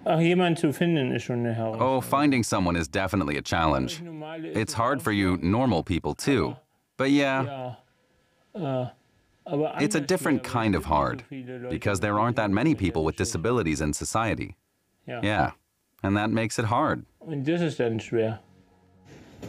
Ach, jemanden zu finden ist schon eine Oh, Herausforderung. finding someone is definitely a challenge. Normale ist It's es hard auch for you so, normal people too. But yeah, ja, aber it's a anders different schwer, weil es kind of gibt nicht so hard, viele Leute because mit there aren't that many people with Behindertengeschichten. disabilities in society. Ja. Yeah, and that makes it hard. Und das ist dann schwer.